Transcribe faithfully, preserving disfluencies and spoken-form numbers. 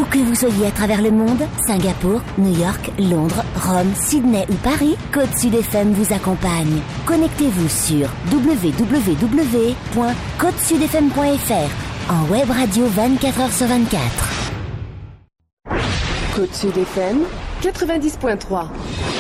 que vous soyez à travers le monde, Singapour, New York, Londres, Rome, Sydney ou Paris, Côte Sud F M vous accompagne. Connectez-vous sur w w w point côte sud f m point f r en web radio vingt-quatre heures sur vingt-quatre. Côte Sud F M quatre-vingt-dix point trois.